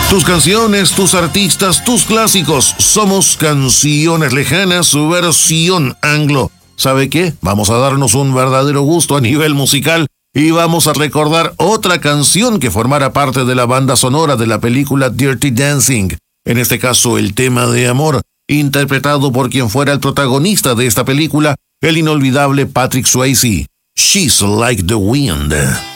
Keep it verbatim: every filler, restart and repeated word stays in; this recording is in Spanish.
Tus canciones, tus artistas, tus clásicos. Somos Canciones Lejanas, su versión anglo. ¿Sabe qué? Vamos a darnos un verdadero gusto a nivel musical y vamos a recordar otra canción que formara parte de la banda sonora de la película Dirty Dancing. En este caso, el tema de amor, interpretado por quien fuera el protagonista de esta película, el inolvidable Patrick Swayze. She's Like the Wind.